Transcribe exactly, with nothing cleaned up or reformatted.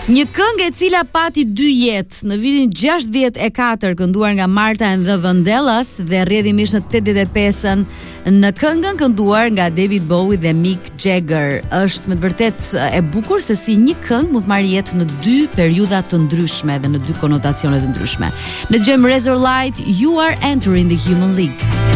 Një këngë e cila pati dy jetë në vitin gjashtëdhjetë e katër, kënduar nga Marta and the Vandellas dhe rrjedhimisht në tetëdhjetë e pesën në këngën kënduar nga David Bowie dhe Mick Jagger. Është me të vërtetë e bukur se si një këngë mund të marrë jetë në dy periudha të ndryshme dhe në dy konotacione të ndryshme. Ne dëgjojmë Razor Light, You Are Entering the Human League.